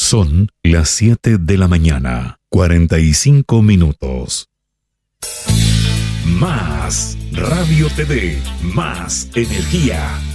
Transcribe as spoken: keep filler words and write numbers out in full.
Son las siete de la mañana, cuarenta y cinco minutos. Más Radio T V, más energía.